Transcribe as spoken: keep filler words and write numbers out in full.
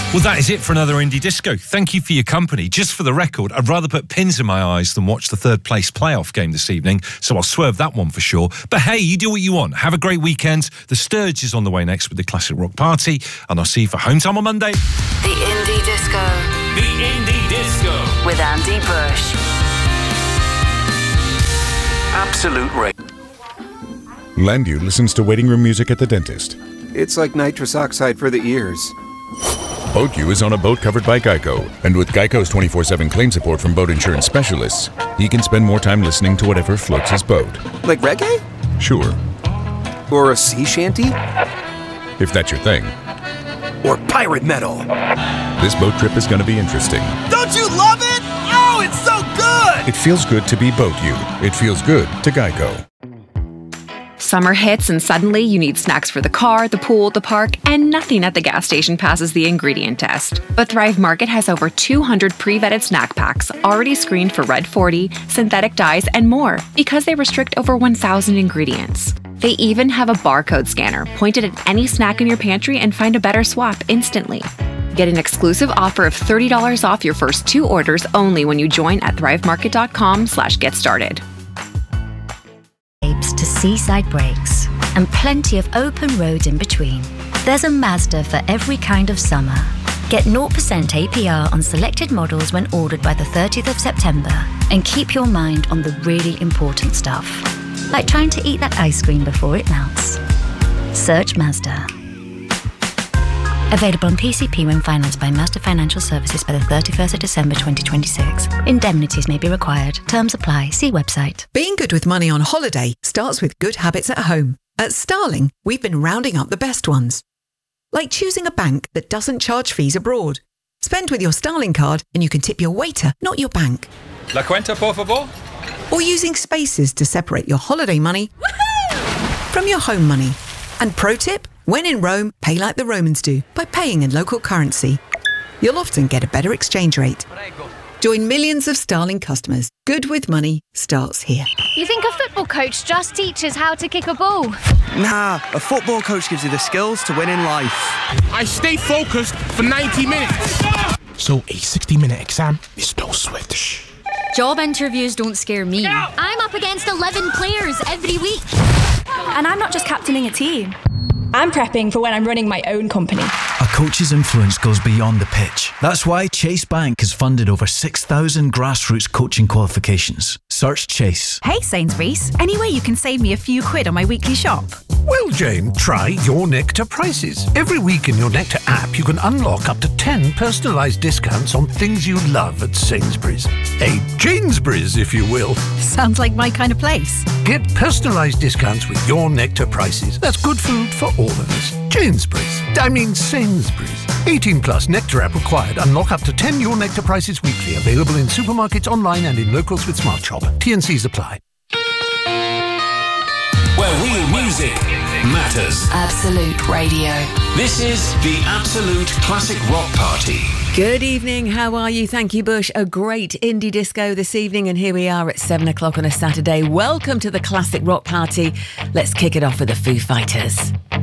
Well, that is it for another Indie Disco. Thank you for your company. Just for the record, I'd rather put pins in my eyes than watch the third place playoff game this evening, so I'll swerve that one for sure. But hey, you do what you want. Have a great weekend. The Sturge is on the way next with the Classic Rock Party, and I'll see you for Home Time on Monday. The Indie Disco. The Indie Disco. With Andy Bush. Absolute Ray. Landu listens to waiting room music at the dentist. It's like nitrous oxide for the ears. BoatU is on a boat covered by Geico, and with Geico's twenty-four seven claim support from boat insurance specialists, he can spend more time listening to whatever floats his boat. Like reggae? Sure. Or a sea shanty? If that's your thing. Or pirate metal? This boat trip is going to be interesting. Don't you love it? Oh, it's so good! It feels good to be BoatU. It feels good to Geico. Summer hits and suddenly you need snacks for the car, the pool, the park, and nothing at the gas station passes the ingredient test. But Thrive Market has over two hundred pre-vetted snack packs already screened for Red forty, synthetic dyes, and more because they restrict over one thousand ingredients. They even have a barcode scanner pointed at any snack in your pantry and find a better swap instantly. Get an exclusive offer of thirty dollars off your first two orders only when you join at thrivemarket.com slash get started. To seaside breaks and plenty of open roads in between. There's a Mazda for every kind of summer. Get zero percent A P R on selected models when ordered by the thirtieth of September and keep your mind on the really important stuff, like trying to eat that ice cream before it melts. Search Mazda. Available on P C P when financed by Mazda Financial Services by the thirty-first of December twenty twenty-six. Indemnities may be required. Terms apply. See website. Being good with money on holiday starts with good habits at home. At Starling, we've been rounding up the best ones. Like choosing a bank that doesn't charge fees abroad. Spend with your Starling card and you can tip your waiter, not your bank. La cuenta, por favor? Or using spaces to separate your holiday money from your home money. And pro tip, when in Rome, pay like the Romans do, by paying in local currency. You'll often get a better exchange rate. Join millions of Starling customers. Good with money starts here. You think a football coach just teaches how to kick a ball? Nah, a football coach gives you the skills to win in life. I stay focused for ninety minutes. So a sixty minute exam is no sweat. Job interviews don't scare me. I'm up against eleven players every week. And I'm not just captaining a team. I'm prepping for when I'm running my own company. A coach's influence goes beyond the pitch. That's why Chase Bank has funded over six thousand grassroots coaching qualifications. Search Chase. Hey Sainsbury's, any way you can save me a few quid on my weekly shop? Well, Jane, try Your Nectar prices. Every week in Your Nectar app, you can unlock up to ten personalised discounts on things you love at Sainsbury's. A Janesbury's, if you will. Sounds like my kind of place. Get personalised discounts with Your Nectar prices. That's good food for all of us. Janesbury's. I mean Sainsbury's. eighteen plus Nectar app required. Unlock up to ten Your Nectar prices weekly. Available in supermarkets, online and in locals with Smart Shop. T and Cs apply. Where real music matters. Absolute Radio. This is the Absolute Classic Rock Party. Good evening, how are you? Thank you, Bush. A great indie disco this evening, and here we are at seven o'clock on a Saturday. Welcome to the Classic Rock Party. Let's kick it off with the Foo Fighters.